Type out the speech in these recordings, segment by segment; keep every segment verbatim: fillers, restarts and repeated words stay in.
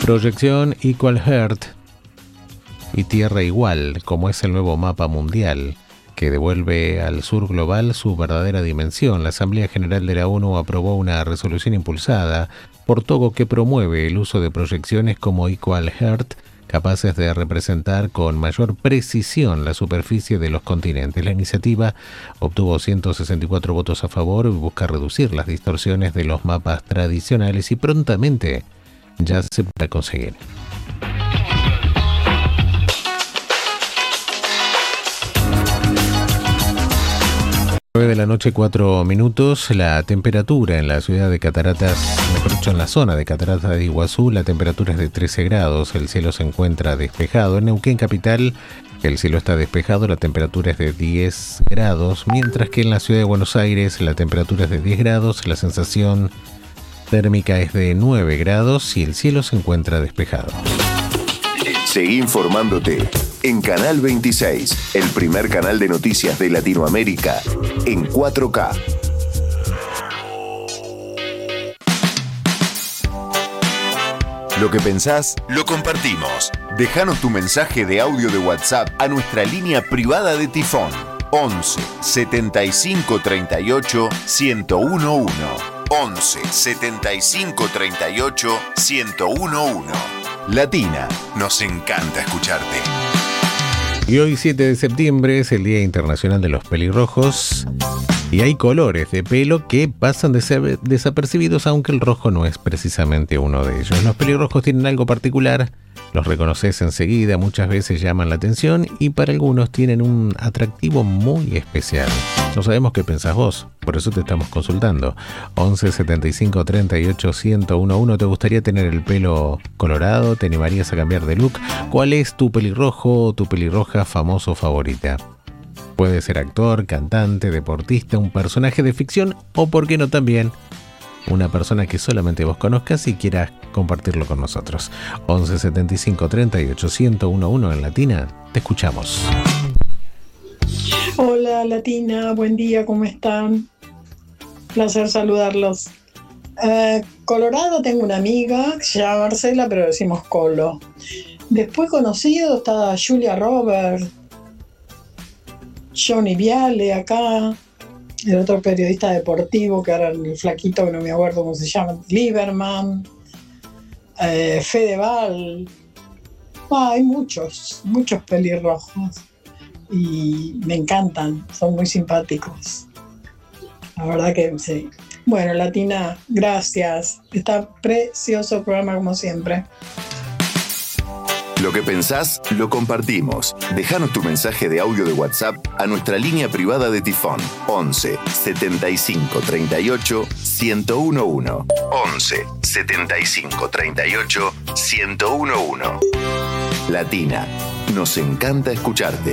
Proyección Equal Earth y Tierra Igual, como es el nuevo mapa mundial que devuelve al sur global su verdadera dimensión. La Asamblea General de la ONU aprobó una resolución impulsada por Togo que promueve el uso de proyecciones como Equal Earth, capaces de representar con mayor precisión la superficie de los continentes. La iniciativa obtuvo ciento sesenta y cuatro votos a favor y busca reducir las distorsiones de los mapas tradicionales y prontamente ya se podrá conseguir. nueve de la noche, cuatro minutos. La temperatura en la ciudad de Cataratas, mejor dicho, en la zona de Cataratas de Iguazú, la temperatura es de trece grados. El cielo se encuentra despejado. En Neuquén capital, el cielo está despejado. La temperatura es de diez grados. Mientras que en la ciudad de Buenos Aires, la temperatura es de diez grados. La sensación térmica es de nueve grados y el cielo se encuentra despejado. Seguí informándote en Canal veintiséis, el primer canal de noticias de Latinoamérica en cuatro K. Lo que pensás, lo compartimos. Déjanos tu mensaje de audio de WhatsApp a nuestra línea privada de Tifón once setenta y cinco treinta y ocho ciento uno. once setenta y cinco treinta y ocho ciento uno. Latina, nos encanta escucharte. Y hoy siete de septiembre es el Día Internacional de los Pelirrojos y hay colores de pelo que pasan des- desapercibidos, aunque el rojo no es precisamente uno de ellos. Los pelirrojos tienen algo particular, los reconoces enseguida, muchas veces llaman la atención y para algunos tienen un atractivo muy especial. No sabemos qué pensás vos, por eso te estamos consultando. once setenta y cinco treinta y ocho ciento uno. ¿Te gustaría tener el pelo colorado? ¿Te animarías a cambiar de look? ¿Cuál es tu pelirrojo o tu pelirroja famoso favorita? Puede ser actor, cantante, deportista, un personaje de ficción o, por qué no, también una persona que solamente vos conozcas y quieras compartirlo con nosotros. once setenta y cinco treinta y ocho ciento uno en Latina, te escuchamos. Hola Latina, buen día, ¿cómo están? Placer saludarlos. Eh, Colorado tengo una amiga que se llama Marcela, pero decimos Colo. Después conocido está Julia Roberts, Johnny Viale acá, el otro periodista deportivo que ahora el flaquito que no me acuerdo cómo se llama, Lieberman, eh, Fedeval. Ah, hay muchos, muchos pelirrojos y me encantan, son muy simpáticos. La verdad que sí. Bueno, Latina, gracias. Está precioso el programa como siempre. Lo que pensás, lo compartimos. Déjanos tu mensaje de audio de WhatsApp a nuestra línea privada de Tifón once setenta y cinco treinta y ocho ciento uno. once setenta y cinco treinta y ocho ciento uno. Latina, nos encanta escucharte.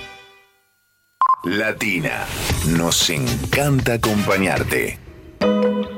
Latina, nos encanta acompañarte.